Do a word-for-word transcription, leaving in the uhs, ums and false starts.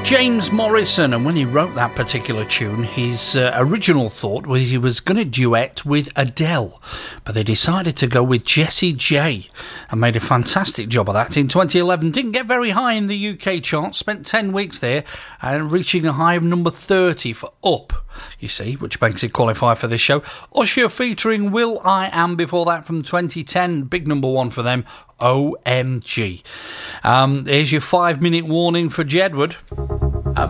James Morrison, and when he wrote that particular tune, his uh, original thought was he was going to duet with Adele, but they decided to go with Jessie J and made a fantastic job of that in twenty eleven. Didn't get very high in the U K charts, spent ten weeks there and reaching a high of number thirty for Up, you see, which makes it qualify for this show. Usher featuring Will I Am before that from twenty ten, big number one for them, O M G. Um, here's your five minute warning for Jedward.